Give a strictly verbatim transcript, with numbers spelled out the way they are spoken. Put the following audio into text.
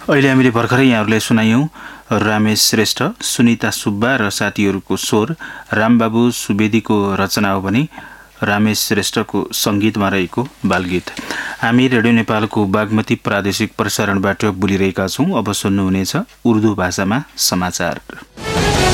अहिले हामीले भर्खरै यहाँहरूलाई सुनायौं रमेश श्रेष्ठ, सुनिता सुब्बा र साथीहरूको स्वर, रामबाबु सुवेदीको रचना हो भने रमेश श्रेष्ठको संगीतमा रहेको बालगीत। हामी रेडियो नेपालको बागमती प्रादेशिक प्रसारणबाट बोलिरहेका छौं। अब सुन्नुहुनेछ उर्दू भाषामा समाचार।